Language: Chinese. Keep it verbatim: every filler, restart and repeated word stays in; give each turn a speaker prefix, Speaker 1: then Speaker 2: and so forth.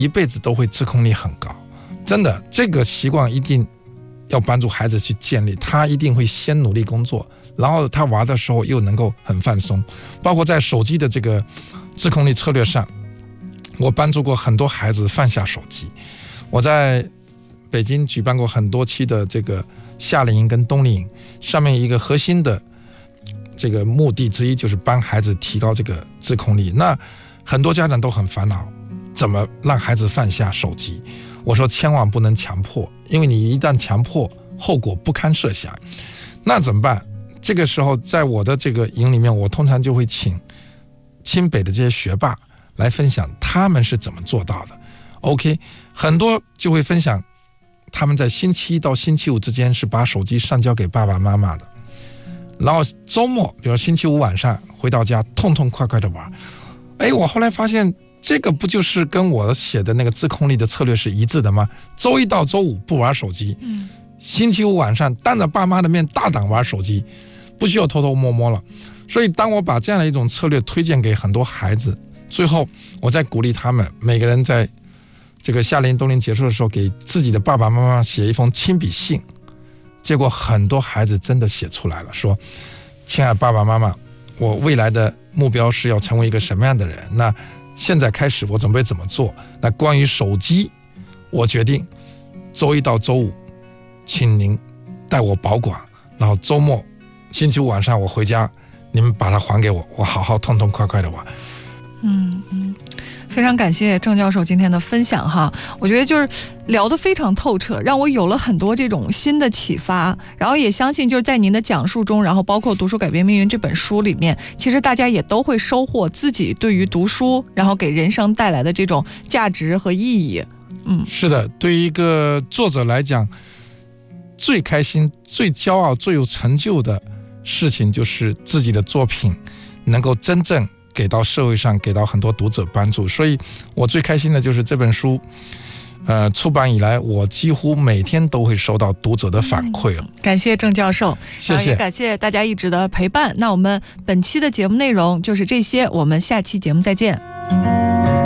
Speaker 1: 一辈子都会自控力很高。真的，这个习惯一定要帮助孩子去建立，他一定会先努力工作，然后他玩的时候又能够很放松。包括在手机的这个自控力策略上，我帮助过很多孩子放下手机。我在北京举办过很多期的这个夏令营跟冬令营，上面一个核心的这个目的之一就是帮孩子提高这个自控力。那很多家长都很烦恼，怎么让孩子放下手机？我说千万不能强迫，因为你一旦强迫，后果不堪设想。那怎么办？这个时候在我的这个营里面，我通常就会请清北的这些学霸来分享他们是怎么做到的。 OK， 很多就会分享他们在星期一到星期五之间是把手机上交给爸爸妈妈的，然后周末比如星期五晚上回到家痛痛快快的玩。哎，我后来发现这个不就是跟我写的那个自控力的策略是一致的吗？周一到周五不玩手机，嗯，星期五晚上当着爸妈的面大胆玩手机，不需要偷偷摸摸了。所以当我把这样的一种策略推荐给很多孩子，最后我再鼓励他们每个人在这个夏令营冬令营结束的时候给自己的爸爸妈妈写一封亲笔信。结果很多孩子真的写出来了，说亲爱的爸爸妈妈，我未来的目标是要成为一个什么样的人，那现在开始我准备怎么做。那关于手机，我决定周一到周五请您带我保管，然后周末星期五晚上我回家，你们把它还给我，我好好痛痛快快的玩。
Speaker 2: 嗯嗯，非常感谢郑教授今天的分享哈，我觉得就是聊得非常透彻，让我有了很多这种新的启发，然后也相信就是在您的讲述中，然后包括《读书改变命运》这本书里面，其实大家也都会收获自己对于读书然后给人生带来的这种价值和意义。嗯，
Speaker 1: 是的，对于一个作者来讲，最开心最骄傲最有成就的事情就是自己的作品能够真正给到社会上，给到很多读者帮助。所以我最开心的就是这本书呃，出版以来，我几乎每天都会收到读者的反馈、嗯、
Speaker 2: 感谢郑教授，
Speaker 1: 谢谢，
Speaker 2: 也感谢大家一直的陪伴。那我们本期的节目内容就是这些，我们下期节目再见。